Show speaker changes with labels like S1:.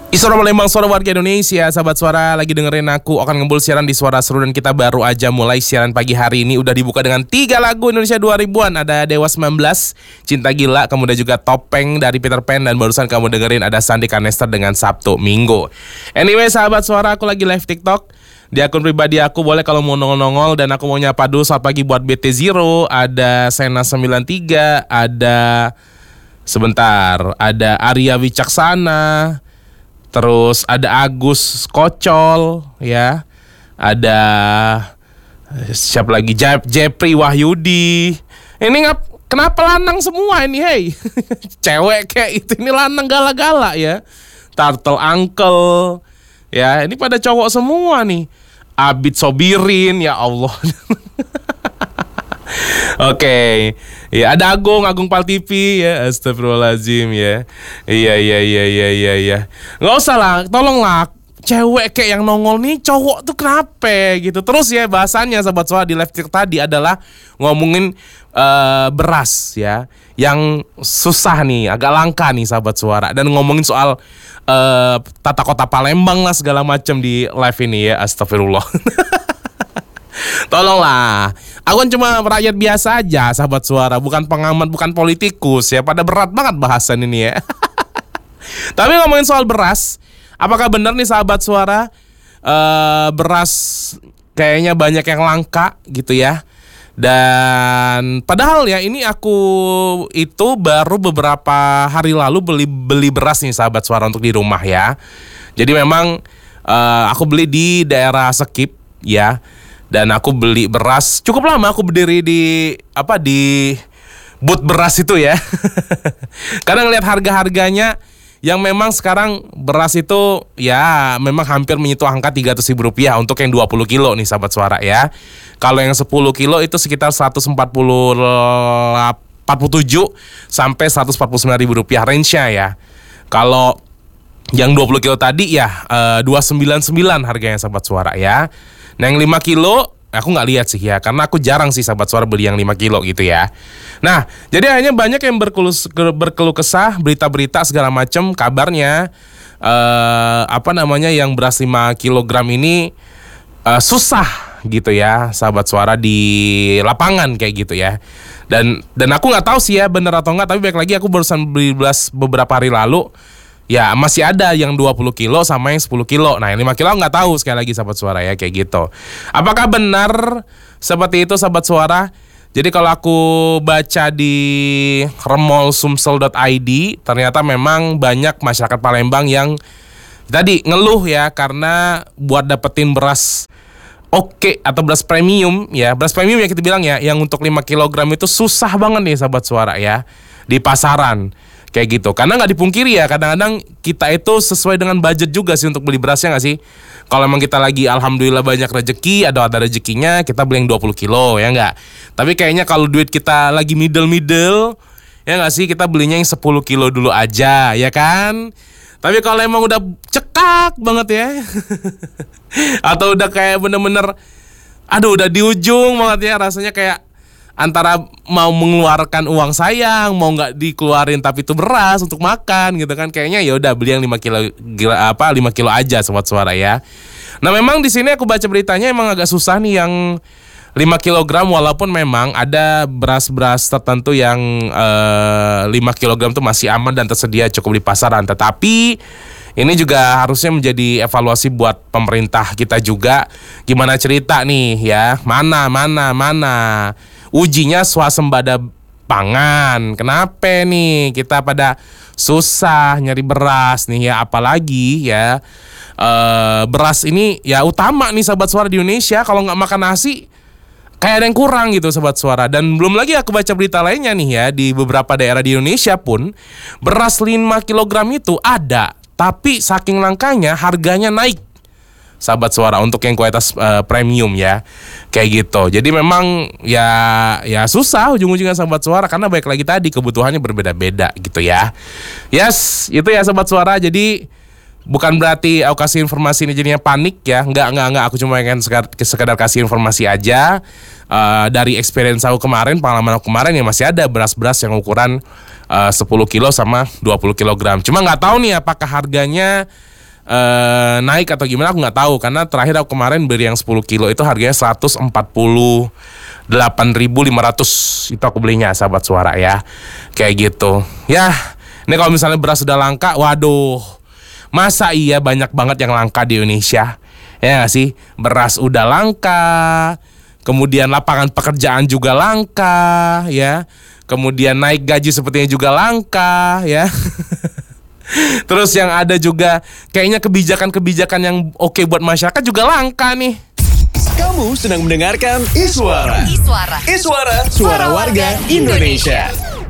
S1: Suara Palembang, suara warga Indonesia. Sahabat Suara lagi dengerin aku akan ngembul siaran di Suara Seru. Dan kita baru aja mulai siaran pagi hari ini. Udah dibuka dengan 3 lagu Indonesia 2000-an. Ada Dewa 19, Cinta Gila, kemudian juga Topeng dari Peter Pan. Dan barusan kamu dengerin ada Sandi Kanester dengan Sabtu Minggu. Anyway sahabat Suara, aku lagi live TikTok di akun pribadi aku. Boleh kalau mau nongol-nongol. Dan aku mau nyapa dulu selamat pagi buat BT Zero. Ada Sena 93. Ada Arya Wicaksana. Terus ada Agus Kocol, ya. Ada siapa lagi? Jepri Wahyudi. Ini kenapa lanang semua ini, hey? Cewek kayak itu, ini lanang gala-gala ya. Turtle Uncle, ya. Ini pada cowok semua nih. Abid Sobirin, ya Allah. Oke. Ya ada Agung Pal TV ya. Astagfirullahaladzim ya. Iya. Nggak usah lah, tolonglah. Cewek kayak yang nongol nih, cowok tuh kenapa gitu. Terus ya bahasannya sahabat Suara di live tadi adalah ngomongin beras ya. Yang susah nih, agak langka nih sahabat Suara. Dan ngomongin soal tata kota Palembang lah segala macam di live ini ya. Astagfirullah. Tolonglah, aku kan cuma rakyat biasa aja sahabat Suara, bukan pengamat, bukan politikus ya. Pada berat banget bahasan ini ya. Tapi ngomongin soal beras, apakah benar nih sahabat Suara, beras kayaknya banyak yang langka gitu ya. Dan padahal ya ini aku itu baru beberapa hari lalu beli beras nih sahabat Suara untuk di rumah ya. Jadi memang aku beli di daerah Sekip ya. Dan aku beli beras cukup lama, aku berdiri di booth beras itu ya. Karena ngeliat harga-harganya yang memang sekarang beras itu ya memang hampir menyentuh angka Rp300.000 untuk yang 20 kilo nih sahabat Suara ya. Kalau yang 10 kilo itu sekitar 147 sampai Rp149.000 range-nya ya. Kalau yang 20 kilo tadi ya 299 harganya sahabat Suara ya. Nah yang 5 kilo aku gak lihat sih ya, karena aku jarang sih sahabat Suara beli yang 5 kilo gitu ya. Nah jadi hanya banyak yang berkeluh kesah, berita-berita segala macam. Kabarnya yang beras 5 kilogram ini susah gitu ya sahabat Suara di lapangan kayak gitu ya. Dan aku gak tahu sih ya bener atau enggak. Tapi baik lagi aku barusan beli beras beberapa hari lalu. Ya masih ada yang 20 kilo sama yang 10 kilo. Nah yang 5 kilo nggak tahu sekali lagi sahabat Suara ya kayak gitu. Apakah benar seperti itu sahabat Suara? Jadi kalau aku baca di remolsumsel.id, ternyata memang banyak masyarakat Palembang yang tadi ngeluh ya, karena buat dapetin beras oke atau beras premium ya. Beras premium ya kita bilang ya, yang untuk 5 kg itu susah banget nih sahabat Suara ya di pasaran. Kayak gitu, karena nggak dipungkiri ya, kadang-kadang kita itu sesuai dengan budget juga sih untuk beli berasnya nggak sih. Kalau emang kita lagi alhamdulillah banyak rezeki, ada rezekinya, kita beli yang 20 kilo ya nggak. Tapi kayaknya kalau duit kita lagi middle ya nggak sih, kita belinya yang 10 kilo dulu aja ya kan. Tapi kalau emang udah cekak banget ya atau udah kayak bener-bener udah di ujung banget ya, rasanya kayak antara mau mengeluarkan uang sayang, mau nggak dikeluarin tapi itu beras untuk makan gitu kan, kayaknya ya udah beli yang 5 kilo aja sobat Suara ya. Nah memang di sini aku baca beritanya emang agak susah nih yang 5 kg, walaupun memang ada beras-beras tertentu yang 5 kg tuh masih aman dan tersedia cukup di pasaran. Tetapi ini juga harusnya menjadi evaluasi buat pemerintah kita juga. Gimana cerita nih ya, mana ujinya swasembada pangan. Kenapa nih kita pada susah nyari beras nih ya, apalagi ya beras ini ya utama nih sahabat Suara di Indonesia. Kalau nggak makan nasi kayak ada yang kurang gitu sahabat Suara. Dan belum lagi aku baca berita lainnya nih ya, di beberapa daerah di Indonesia pun beras 5 kg itu ada, tapi saking langkanya harganya naik sahabat Suara untuk yang kualitas premium ya kayak gitu. Jadi memang ya susah ujung-ujungnya sahabat Suara, karena baik lagi tadi kebutuhannya berbeda-beda gitu ya. Yes, itu ya sahabat Suara. Jadi bukan berarti aku kasih informasi ini jadinya panik ya. Enggak. Aku cuma ingin sekedar kasih informasi aja. Dari experience aku kemarin, pengalaman aku kemarin ya, masih ada beras-beras yang ukuran 10 kilo sama 20 kg. Cuma nggak tahu nih apakah harganya naik atau gimana aku nggak tahu, karena terakhir aku kemarin beli yang 10 kilo itu harganya 148.500 itu aku belinya, sahabat suara ya, kayak gitu ya. Ini kalau misalnya beras sudah langka, waduh, masa iya banyak banget yang langka di Indonesia ya nggak sih? Beras udah langka, kemudian lapangan pekerjaan juga langka ya, kemudian naik gaji sepertinya juga langka ya. Terus yang ada juga kayaknya kebijakan-kebijakan yang oke buat masyarakat juga langka nih.
S2: Kamu sedang mendengarkan Iswara. Suara warga Indonesia.